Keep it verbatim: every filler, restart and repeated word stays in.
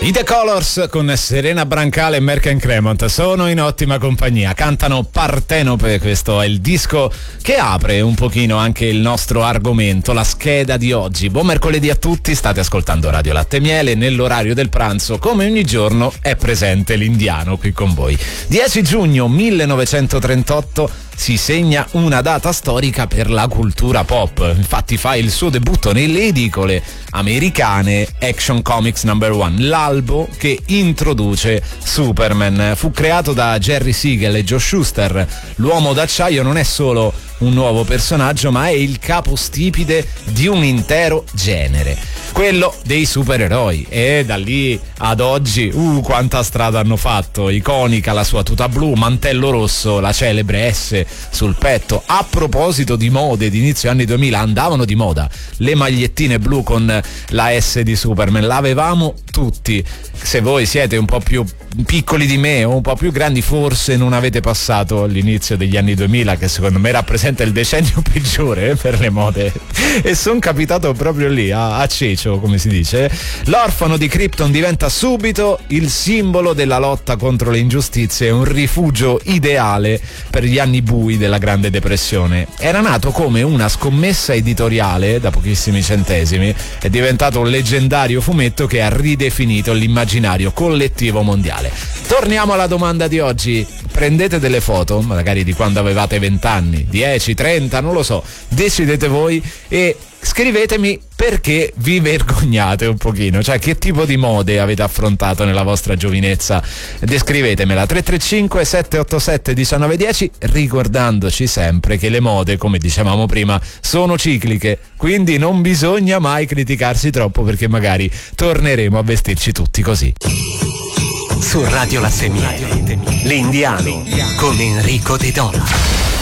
I The Colors con Serena Brancale e Merck Cremont sono in ottima compagnia, cantano Partenope. Questo è il disco che apre un pochino anche il nostro argomento, la scheda di oggi. Buon mercoledì a tutti, state ascoltando Radio Latte e Miele. Nell'orario del pranzo, come ogni giorno, è presente l'Indiano qui con voi. dieci giugno millenovecentotrentotto si segna una data storica per la cultura pop. Infatti fa il suo debutto nelle edicole americane Action Comics number one, l'albo che introduce Superman. Fu creato da Jerry Siegel e Joe Shuster. L'uomo d'acciaio non è solo un nuovo personaggio, ma è il capostipite di un intero genere, quello dei supereroi, e da lì ad oggi uh quanta strada hanno fatto. Iconica la sua tuta blu, mantello rosso, la celebre S sul petto. A proposito di mode di inizio anni duemila, andavano di moda le magliettine blu con la S di Superman, l'avevamo tutti. Se voi siete un po' più piccoli di me o un po' più grandi, forse non avete passato l'inizio degli anni duemila, che secondo me rappresenta il decennio peggiore eh, per le mode, e sono capitato proprio lì a, a cecio, come si dice. L'orfano di Krypton diventa subito il simbolo della lotta contro le ingiustizie, un rifugio ideale per gli anni bui della Grande Depressione. Era nato come una scommessa editoriale da pochissimi centesimi, è diventato un leggendario fumetto che ha ridefinito l'immaginario collettivo mondiale. Torniamo alla domanda di oggi. Prendete delle foto, magari di quando avevate venti anni, dieci, trenta, non lo so, decidete voi, e scrivetemi perché vi vergognate un pochino, cioè che tipo di mode avete affrontato nella vostra giovinezza. Descrivetemela. Tre tre cinque sette otto sette uno nove uno zero, ricordandoci sempre che le mode, come dicevamo prima, sono cicliche, quindi non bisogna mai criticarsi troppo, perché magari torneremo a vestirci tutti così. Su Radio Latte e Miele, l'Indiano con Enrico De Donna.